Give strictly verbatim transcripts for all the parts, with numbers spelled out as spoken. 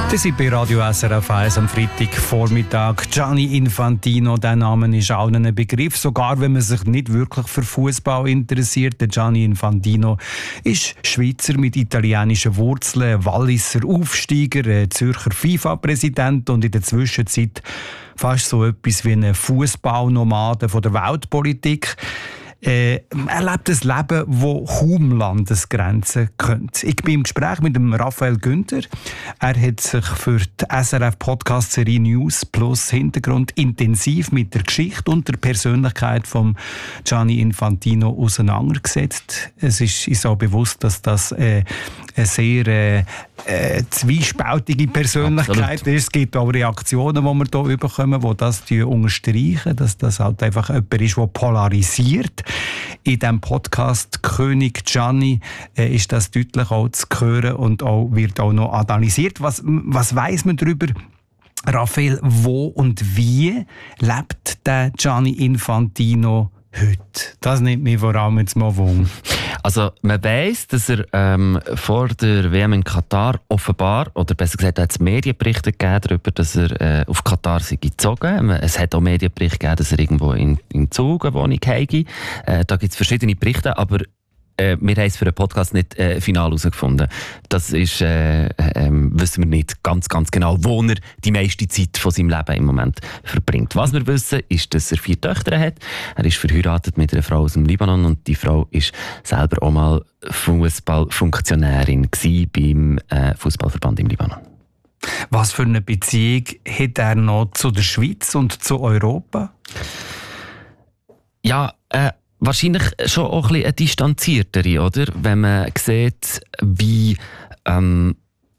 Das sind bei Radio S R F eins am Freitagvormittag. Gianni Infantino, der Name ist allen ein Begriff, sogar wenn man sich nicht wirklich für Fußball interessiert. Der Gianni Infantino ist Schweizer mit italienischen Wurzeln, Walliser Aufsteiger, Zürcher FIFA-Präsident und in der Zwischenzeit fast so etwas wie ein Fußballnomade von der Weltpolitik. Äh, er lebt ein Leben, das kaum Landesgrenzen kennt. Ich bin im Gespräch mit dem Raphael Günther. Er hat sich für die S R F-Podcast-Serie News Plus Hintergrund intensiv mit der Geschichte und der Persönlichkeit von Gianni Infantino auseinandergesetzt. Es ist uns auch bewusst, dass das äh, eine sehr äh, äh, zwiespältige Persönlichkeit Absolut. ist. Es gibt auch Reaktionen, die wir hier bekommen, die das unterstreichen, dass das halt einfach jemand ist, der polarisiert. In diesem Podcast «König Gianni» äh, ist das deutlich auch zu hören und auch, wird auch noch analysiert. Was, was weiss man darüber, Raphael, wo und wie lebt der Gianni Infantino heute? Das nimmt mich vor allem jetzt mal Wunder. Also man weiss, dass er ähm, vor der W M in Katar offenbar, oder besser gesagt hat es Medienberichte gegeben darüber, dass er äh, auf Katar sei gezogen. Es hat auch Medienberichte gegeben, dass er irgendwo in, in Zug eine Wohnung habe. Äh, da gibt es verschiedene Berichte, aber äh, wir haben es für den Podcast nicht äh, final herausgefunden. Das ist, äh, äh, wissen wir nicht ganz, ganz genau, wo er die meiste Zeit von seinem Leben im Moment verbringt. Was wir wissen, ist, dass er vier Töchter hat. Er ist verheiratet mit einer Frau aus dem Libanon und die Frau ist selber auch mal Fußballfunktionärin beim äh, Fußballverband im Libanon. Was für eine Beziehung hat er noch zu der Schweiz und zu Europa? Ja, äh, wahrscheinlich schon auch ein bisschen eine distanziertere, oder? Wenn man sieht, wie, ähm,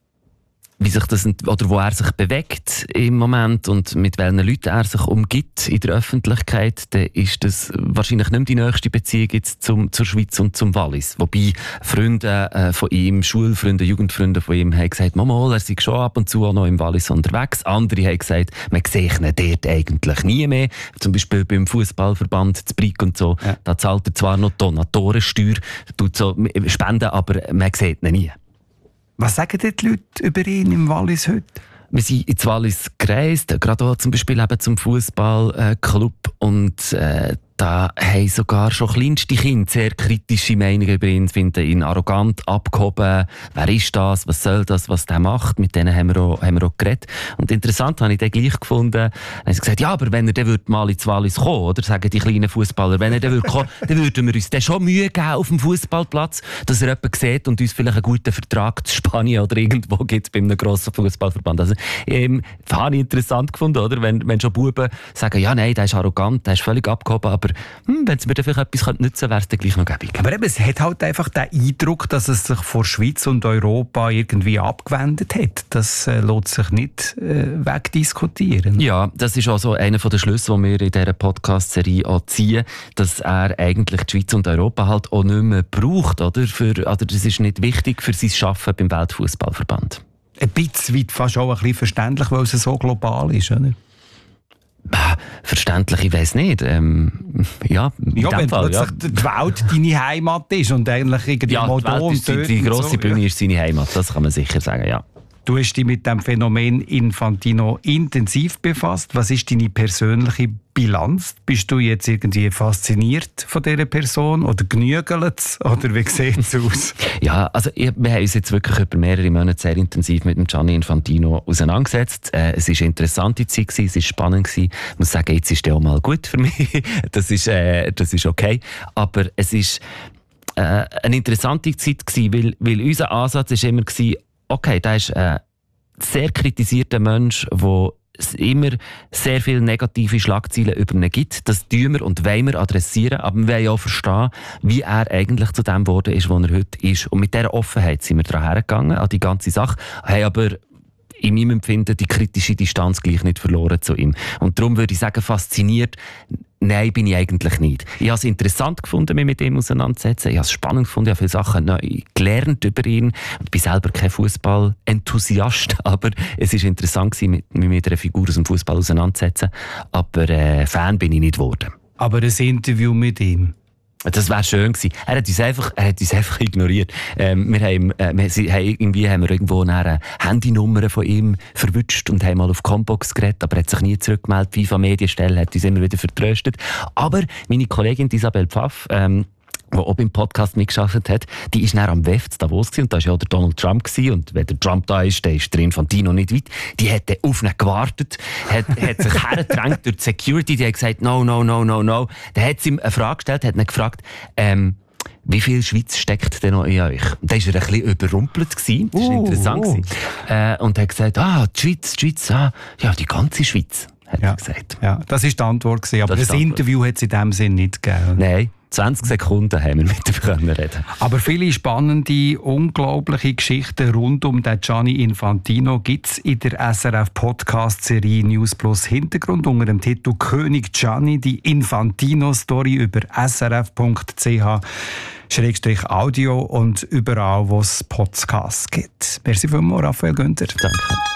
wie sich das, oder wo er sich bewegt im Moment und mit welchen Leuten er sich umgibt in der Öffentlichkeit, dann ist das wahrscheinlich nicht mehr die nächste Beziehung jetzt zum, zur Schweiz und zum Wallis. Wobei Freunde äh, von ihm, Schulfreunde, Jugendfreunde von ihm haben gesagt, Mama, er sei schon ab und zu auch noch im Wallis unterwegs. Andere haben gesagt, man sehe ihn dort eigentlich nie mehr. Zum Beispiel beim Fußballverband zu Brig und so. Ja. Da zahlt er zwar noch Donatorensteuer, tut so Spenden, aber man sieht ihn nie. Was sagen die Leute über ihn im Wallis heute? Wir sind ins Wallis gereist, gerade auch zum Beispiel eben zum Fußballclub und äh, da haben sogar schon kleinste Kinder sehr kritische Meinungen über ihn, finden ihn arrogant, abgehoben. Wer ist das? Was soll das? Was der macht? Mit denen haben wir auch, haben wir auch geredet. Und interessant habe ich den gleich gefunden. Dann haben sie gesagt, ja, aber wenn er dann mal ins Wallis kommen, oder sagen die kleinen Fußballer, wenn er dann würde kommen, dann würden wir uns dann schon Mühe geben auf dem Fußballplatz, dass er jemanden sieht und uns vielleicht einen guten Vertrag zu Spanien oder irgendwo gibt es bei einem grossen Fußballverband. Also, ähm, das habe ich interessant gefunden, oder? Wenn, wenn schon Buben sagen, ja, nein, der ist arrogant, der ist völlig abgehoben, aber hm, wenn es mir dann vielleicht etwas nützen könnte, wäre es dann gleich noch gäbig. Aber eben, es hat halt einfach den Eindruck, dass es sich von Schweiz und Europa irgendwie abgewendet hat. Das äh, lässt sich nicht äh, wegdiskutieren. Ja, das ist auch so einer der Schlüsse, die wir in dieser Podcast-Serie auch ziehen, dass er eigentlich die Schweiz und Europa halt auch nicht mehr braucht. Oder? Für, oder das ist nicht wichtig für sein Arbeiten beim Weltfußballverband. Ein bisschen weit fast auch ein bisschen verständlich, weil es so global ist, oder? Verständlich, ich weiss nicht. Ähm, ja, ja wenn Fall, plötzlich ja. die Welt deine Heimat ist und eigentlich irgendwie ja, mal da und dort. Die grosse so, Bühne ja. ist seine Heimat, das kann man sicher sagen, ja. Du hast dich mit dem Phänomen Infantino intensiv befasst. Was ist deine persönliche Bilanz? Bist du jetzt irgendwie fasziniert von dieser Person oder genügelt es? Oder wie sieht es aus? Ja, also wir haben uns jetzt wirklich über mehrere Monate sehr intensiv mit dem Gianni Infantino auseinandergesetzt. Äh, es war eine interessante Zeit, es war spannend. Ich muss sagen, jetzt ist der auch mal gut für mich. Das ist, äh, das ist okay. Aber es war äh, eine interessante Zeit gewesen, weil, weil unser Ansatz war immer gewesen, okay, da ist ein sehr kritisierter Mensch, der es immer sehr viele negative Schlagzeilen über ihn gibt. Das tun wir und wollen wir adressieren, aber wir wollen auch verstehen, wie er eigentlich zu dem geworden ist, wo er heute ist. Und mit dieser Offenheit sind wir daran hergegangen, an die ganze Sache, haben aber in meinem Empfinden die kritische Distanz gleich nicht verloren zu ihm. Und darum würde ich sagen, fasziniert, nein, bin ich eigentlich nicht. Ich habe es interessant gefunden, mich mit ihm auseinanderzusetzen. Ich habe es spannend gefunden, ich habe viele Sachen neu gelernt über ihn. Ich bin selber kein Fußball-Enthusiast, aber es war interessant, mich mit einer Figur aus dem Fußball auseinanderzusetzen. Aber äh, Fan bin ich nicht geworden. Aber ein Interview mit ihm, Das wäre schön gewesen. Er hat uns einfach, er hat uns einfach ignoriert. Ähm, wir haben, äh, wir, sie, haben, irgendwie haben wir irgendwo eine Handynummer von ihm verwünscht und haben mal auf Combox geredet, aber er hat sich nie zurückgemeldet. FIFA Medienstelle hat uns immer wieder vertröstet. Aber meine Kollegin Isabel Pfaff, ähm, die auch beim Podcast mitgearbeitet hat, die ist dann am W E F in Davos gewesen, und da war ja auch der Donald Trump gewesen, und wenn der Trump da ist, dann ist der Infantino nicht weit. Die hat dann auf ihn gewartet, hat, hat sich hergedrängt durch die Security, die hat gesagt, no, no, no, no, no. Dann hat sie ihm eine Frage gestellt, hat ihn gefragt, ähm, wie viel Schweiz steckt denn noch in euch? Und da war er ein bisschen überrumpelt gewesen, das war uh, interessant uh. gewesen. Äh, und hat gesagt, ah, die Schweiz, die Schweiz, ah, ja, die ganze Schweiz, hat ja. er gesagt. Ja, das war die Antwort gewesen, aber das, das Interview hat es in dem Sinn nicht gegeben. Nein. zwanzig Sekunden haben wir mit ihm können reden. Aber viele spannende, unglaubliche Geschichten rund um den Gianni Infantino gibt es in der S R F-Podcast-Serie News Plus Hintergrund unter dem Titel «König Gianni, die Infantino-Story» über s r f punkt c h Schrägstrich Audio und überall, wo es Podcasts gibt. Merci vielmals, Raphael Günther. Danke.